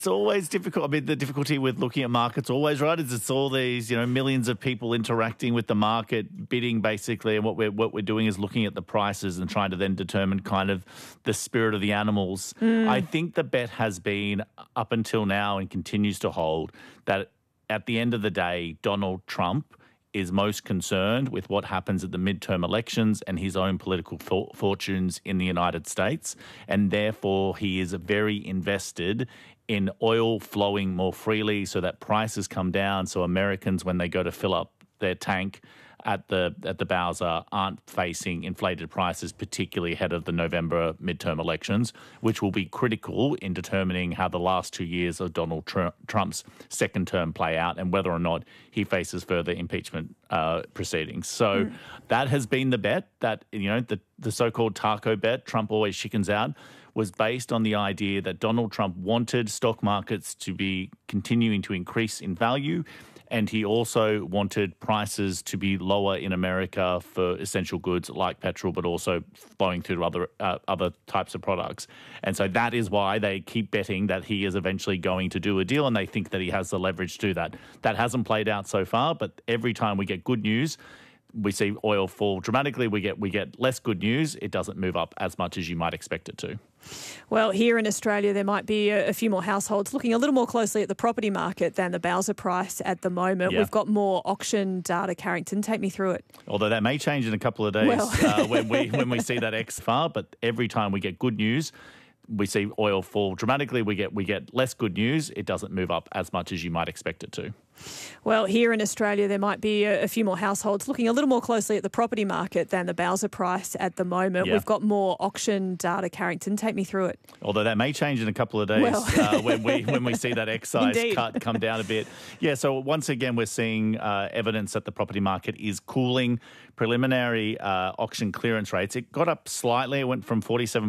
It's always difficult. I mean, the difficulty with looking at markets always, right, is it's all these, millions of people interacting with the market, bidding basically, and what we're doing is looking at the prices and trying to then determine kind of the spirit of the animals. I think the bet has been up until now and continues to hold that at the end of the day, Donald Trump is most concerned with what happens at the midterm elections and his own political fortunes in the United States. And therefore, he is very invested in oil flowing more freely so that prices come down, so Americans, when they go to fill up their tank at the Bowser, aren't facing inflated prices, particularly ahead of the November midterm elections, which will be critical in determining how the last 2 years of Donald Trump's second term play out and whether or not he faces further impeachment proceedings. So that has been the bet, that the so-called taco bet, Trump always chickens out, was based on the idea that Donald Trump wanted stock markets to be continuing to increase in value, and he also wanted prices to be lower in America for essential goods like petrol, but also flowing through to other types of products. And so that is why they keep betting that he is eventually going to do a deal, and they think that he has the leverage to do that. That hasn't played out so far, but every time we get good news, we see oil fall dramatically. We get less good news. It doesn't move up as much as you might expect it to. Well, here in Australia, there might be a few more households looking a little more closely at the property market than the Bowser price at the moment. Yeah. We've got more auction data. Carrington, take me through it. Although that may change in a couple of days when we see that XFR, but every time we get good news, we see oil fall dramatically. We get less good news. It doesn't move up as much as you might expect it to. Well, here in Australia, there might be a few more households looking a little more closely at the property market than the Bowser price at the moment. Yeah. We've got more auction data. Carrington, take me through it. Although that may change in a couple of days when we see that excise cut come down a bit. Yeah, so once again, we're seeing evidence that the property market is cooling. Preliminary auction clearance rates, it got up slightly. It went from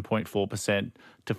47.4% to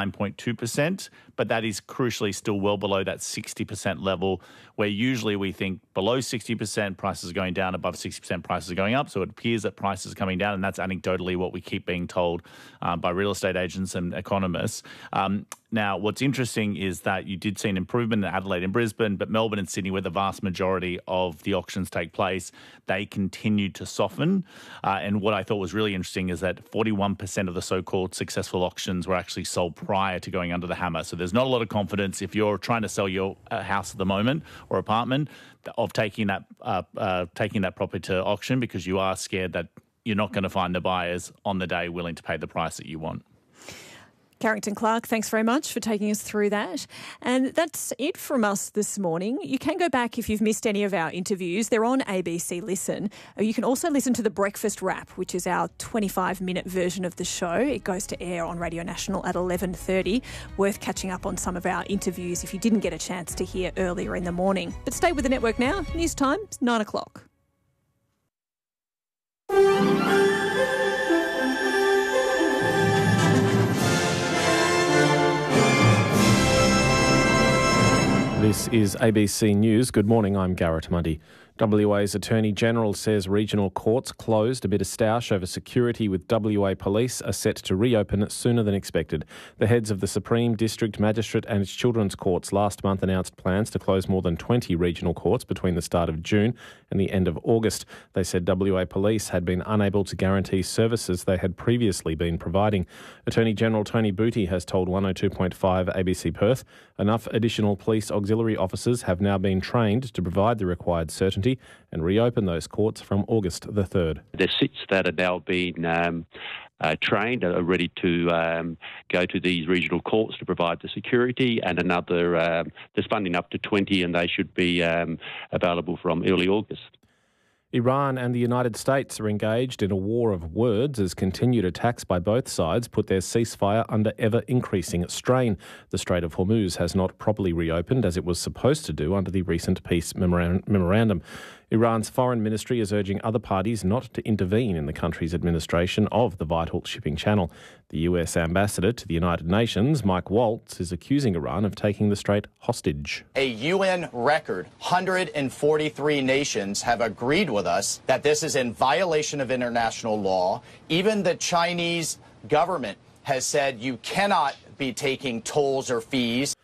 49.2%, but that is crucially still well below that 60% level, where usually we think below 60% prices are going down, above 60% prices are going up. So it appears that prices are coming down, and that's anecdotally what we keep being told by real estate agents and economists. Now, what's interesting is that you did see an improvement in Adelaide and Brisbane, but Melbourne and Sydney, where the vast majority of the auctions take place, they continued to soften. And what I thought was really interesting is that 41% of the so-called successful auctions were actually sold prior to going under the hammer. So there's not a lot of confidence if you're trying to sell your house at the moment or apartment of taking that property to auction, because you are scared that you're not going to find the buyers on the day willing to pay the price that you want. Carrington Clark, thanks very much for taking us through that. And that's it from us this morning. You can go back if you've missed any of our interviews. They're on ABC Listen. You can also listen to The Breakfast Wrap, which is our 25-minute version of the show. It goes to air on Radio National at 11:30. Worth catching up on some of our interviews if you didn't get a chance to hear earlier in the morning. But stay with the network now. News time, 9 o'clock. This is ABC News. Good morning, I'm Garrett Mundy. WA's Attorney-General says regional courts closed amid a stoush over security, with WA Police are set to reopen sooner than expected. The heads of the Supreme, District, Magistrate and Children's Courts last month announced plans to close more than 20 regional courts between the start of June and the end of August. They said WA Police had been unable to guarantee services they had previously been providing. Attorney-General Tony Booty has told 102.5 ABC Perth enough additional police auxiliary officers have now been trained to provide the required certainty and reopen those courts from August the 3rd. The SITs that are now being trained are ready to go to these regional courts to provide the security, and there's funding up to 20, and they should be available from early August. Iran and the United States are engaged in a war of words as continued attacks by both sides put their ceasefire under ever-increasing strain. The Strait of Hormuz has not properly reopened as it was supposed to do under the recent peace memorandum. Iran's foreign ministry is urging other parties not to intervene in the country's administration of the vital shipping channel. The US ambassador to the United Nations, Mike Waltz, is accusing Iran of taking the strait hostage. A UN record, 143 nations have agreed with us that this is in violation of international law. Even the Chinese government has said you cannot be taking tolls or fees.